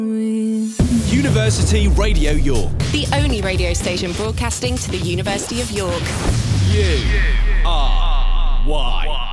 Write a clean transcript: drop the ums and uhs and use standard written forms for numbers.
University Radio York. The only radio station broadcasting to the University of York. U-R-Y.